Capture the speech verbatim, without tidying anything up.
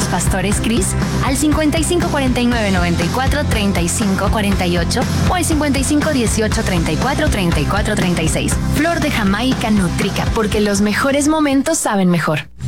pastores Cris al cincuenta y cinco cuarenta y nueve noventa y cuatro treinta y cinco cuarenta y ocho o al cincuenta y cinco dieciocho treinta y cuatro treinta y cuatro treinta y seis. Flor de Jamaica Nutrica, porque los mejores momentos saben mejor.